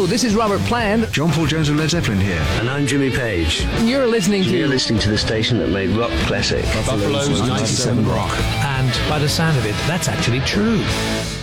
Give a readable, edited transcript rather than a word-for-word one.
Hello, this is Robert Plant. John Paul Jones of Led Zeppelin here. And I'm Jimmy Page. And you're listening You're listening to the station that made rock classic. Buffalo's 97 Rock. And by the sound of it, that's actually true.